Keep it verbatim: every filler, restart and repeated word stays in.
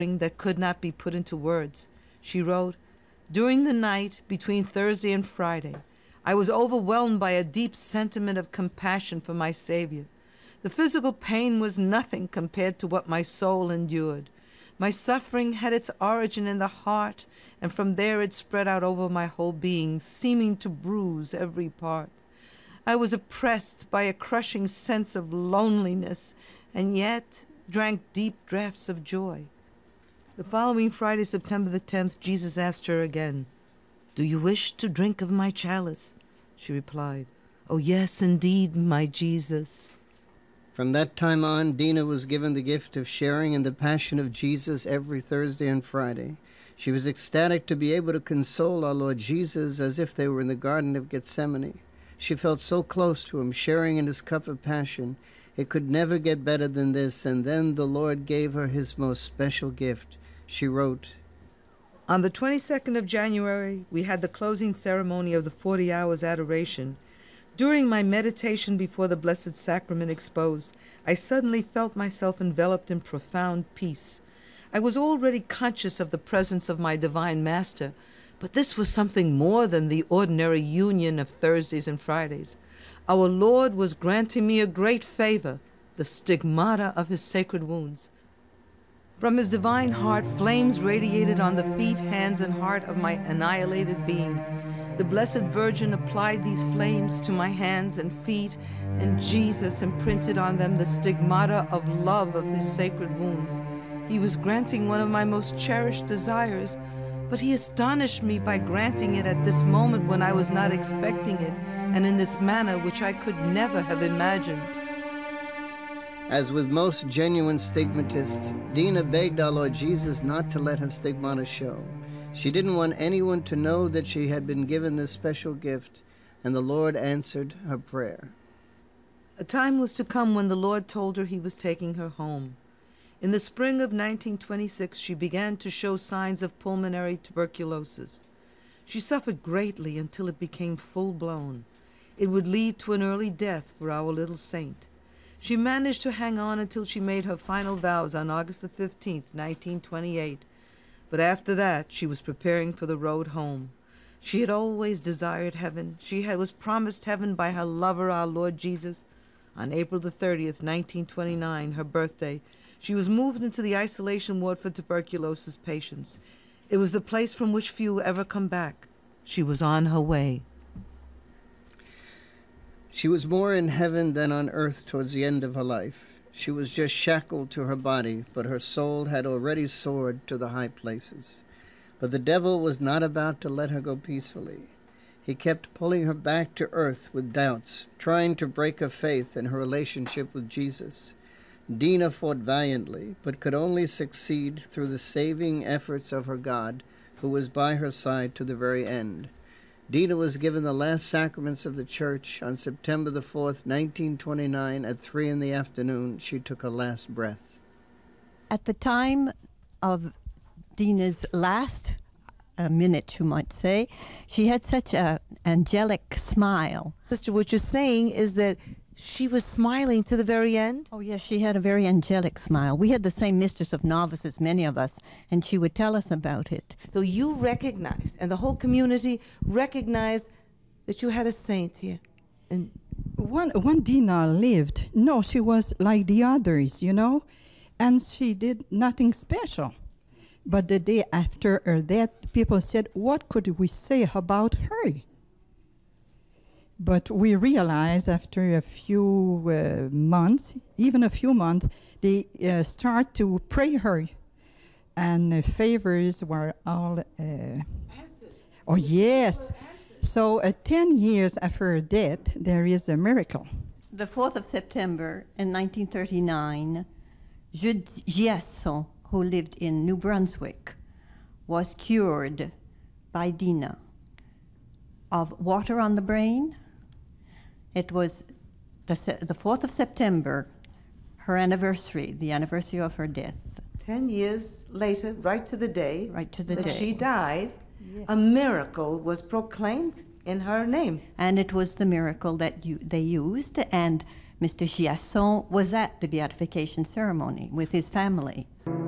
that could not be put into words. She wrote, "During the night between Thursday and Friday, I was overwhelmed by a deep sentiment of compassion for my Savior. The physical pain was nothing compared to what my soul endured. My suffering had its origin in the heart, and from there it spread out over my whole being, seeming to bruise every part. I was oppressed by a crushing sense of loneliness, and yet drank deep draughts of joy." The following Friday, September the tenth, Jesus asked her again, "Do you wish to drink of my chalice?" She replied, "Oh yes, indeed, my Jesus." From that time on, Dina was given the gift of sharing in the Passion of Jesus every Thursday and Friday. She was ecstatic to be able to console our Lord Jesus as if they were in the Garden of Gethsemane. She felt so close to him, sharing in his cup of passion. It could never get better than this, and then the Lord gave her his most special gift. She wrote, "On the twenty-second of January, we had the closing ceremony of the forty hours adoration. During my meditation before the Blessed Sacrament exposed, I suddenly felt myself enveloped in profound peace. I was already conscious of the presence of my Divine Master, but this was something more than the ordinary union of Thursdays and Fridays. Our Lord was granting me a great favor, the stigmata of his sacred wounds. From his divine heart, flames radiated on the feet, hands, and heart of my annihilated being. The Blessed Virgin applied these flames to my hands and feet, and Jesus imprinted on them the stigmata of love of his sacred wounds. He was granting one of my most cherished desires, but he astonished me by granting it at this moment when I was not expecting it, and in this manner which I could never have imagined." As with most genuine stigmatists, Dina begged our Lord Jesus not to let her stigmata show. She didn't want anyone to know that she had been given this special gift, and the Lord answered her prayer. A time was to come when the Lord told her he was taking her home. In the spring of nineteen twenty-six, she began to show signs of pulmonary tuberculosis. She suffered greatly until it became full-blown. It would lead to an early death for our little saint. She managed to hang on until she made her final vows on August the fifteenth, nineteen twenty-eight. But after that, she was preparing for the road home. She had always desired heaven. She had, was promised heaven by her lover, our Lord Jesus. On April the thirtieth, nineteen twenty-nine, her birthday, she was moved into the isolation ward for tuberculosis patients. It was the place from which few ever come back. She was on her way. She was more in heaven than on earth towards the end of her life. She was just shackled to her body, but her soul had already soared to the high places. But the devil was not about to let her go peacefully. He kept pulling her back to earth with doubts, trying to break her faith in her relationship with Jesus. Dina fought valiantly, but could only succeed through the saving efforts of her God, who was by her side to the very end. Dina was given the last sacraments of the Church on September the fourth, nineteen twenty-nine, at three in the afternoon. She took her last breath. At the time of Dina's last uh, minute, you might say, she had such an angelic smile. Sister, what you're saying is that she was smiling to the very end? Oh, yes, she had a very angelic smile. We had the same mistress of novices, many of us, and she would tell us about it. So you recognized, and the whole community recognized, that you had a saint here. And when, when Dina lived, no, she was like the others, you know, and she did nothing special. But the day after her death, people said, what could we say about her? But we realized after a few uh, months, even a few months, they uh, start to pray her, and uh, favors were all uh, answered. Oh yes. So uh, ten years after her death, there is a miracle. The fourth of September in nineteen thirty-nine, Jude Giasson, who lived in New Brunswick, was cured by Dina of water on the brain. It was the, the fourth of September, her anniversary, the anniversary of her death. Ten years later, right to the day, right to the that day she died, yes. A miracle was proclaimed in her name. And it was the miracle that you, they used, and Mister Giasson was at the beatification ceremony with his family.